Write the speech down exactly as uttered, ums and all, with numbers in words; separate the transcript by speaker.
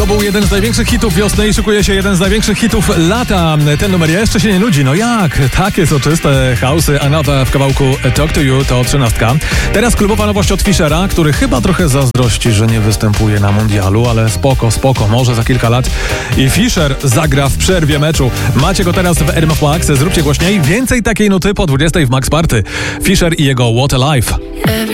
Speaker 1: To był jeden z największych hitów wiosny i szykuje się jeden z największych hitów lata. Ten numer jeszcze się nie nudzi. No jak? Takie soczyste house'y, a nowe w kawałku Talk to You to trzynastka. Teraz klubowa nowość od Fishera, który chyba trochę zazdrości, że nie występuje na mundialu, ale spoko, spoko, może za kilka lat i Fisher zagra w przerwie meczu. Macie go teraz w R M F Max, zróbcie głośniej. Więcej takiej nuty po dwudziestej w Max Party. Fisher i jego What a Life.